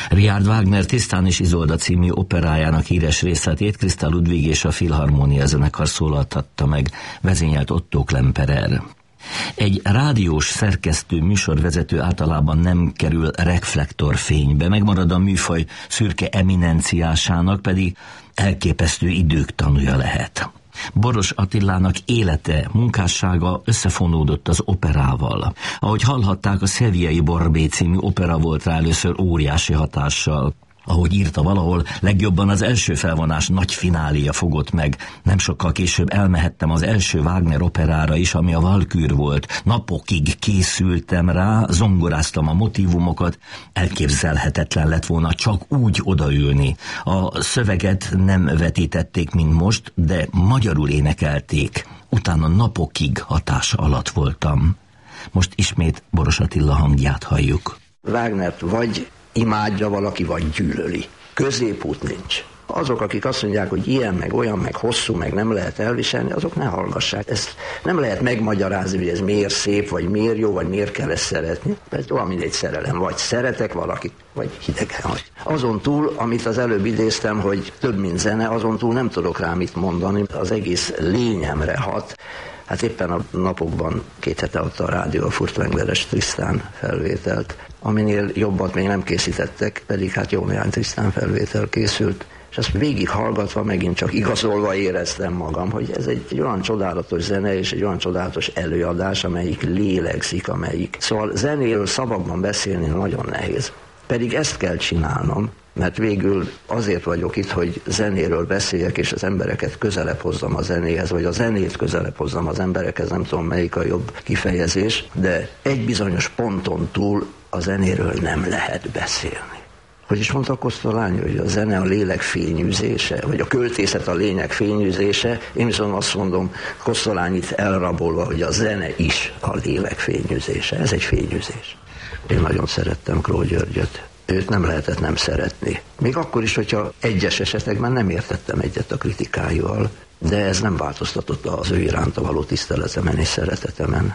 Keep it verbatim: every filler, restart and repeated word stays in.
Richard Wagner Tristan és Isolda című operájának híres részletét Christa Ludwig és a Filharmonia zenekar szólaltatta meg, vezényelt Otto Klemperer. Egy rádiós szerkesztő, műsorvezető általában nem kerül reflektorfénybe, megmarad a műfaj szürke eminenciásának, pedig elképesztő idők tanúja lehet. Boros Attilának élete, munkássága összefonódott az operával. Ahogy hallhatták, a Szeviai Borbé című opera volt rá először óriási hatással. Ahogy írta valahol, legjobban az első felvonás nagy fináléja fogott meg. Nem sokkal később elmehettem az első Wagner operára is, ami a Valkür volt. Napokig készültem rá, zongoráztam a motívumokat, elképzelhetetlen lett volna csak úgy odaülni. A szöveget nem vetítették, mint most, de magyarul énekelték. Utána napokig hatása alatt voltam. Most ismét Boros Attila hangját halljuk. Wagnert vagy imádja valaki, vagy gyűlöli. Középút nincs. Azok, akik azt mondják, hogy ilyen, meg olyan, meg hosszú, meg nem lehet elviselni, azok ne hallgassák. Ezt nem lehet megmagyarázni, hogy ez miért szép, vagy miért jó, vagy miért kell ezt szeretni. Ez olyan, mint egy szerelem. Vagy szeretek valakit, vagy hidegen vagy. Azon túl, amit az előbb idéztem, hogy több, mint zene, azon túl nem tudok rá mit mondani. Az egész lényemre hat. Hát éppen a napokban két hete adta a rádió a Furtwängleres Tristan felvételt, aminél jobbat még nem készítettek, pedig hát jó néhány Tristan felvétel készült, és ezt végig hallgatva megint csak igazolva éreztem magam, hogy ez egy, egy olyan csodálatos zene és egy olyan csodálatos előadás, amelyik lélegzik, amelyik. Szóval zenéről szavakban beszélni nagyon nehéz. Pedig ezt kell csinálnom, mert végül azért vagyok itt, hogy zenéről beszéljek, és az embereket közelebb hozzam a zenéhez, vagy a zenét közelebb hozzam az emberekhez, nem tudom melyik a jobb kifejezés, de egy bizonyos ponton túl a zenéről nem lehet beszélni. Hogy is mondta Kosztolányi, hogy a zene a lélek fényűzése, vagy a költészet a lényeg fényűzése, én viszont azt mondom, Kosztolányit elrabolva, hogy a zene is a lélek fényűzése. Ez egy fényűzés. Én nagyon szerettem Kró Györgyöt. Őt nem lehetett nem szeretni. Még akkor is, hogyha egyes esetekben nem értettem egyet a kritikáival, de ez nem változtatott az ő iránta való tiszteletemen és szeretetemen.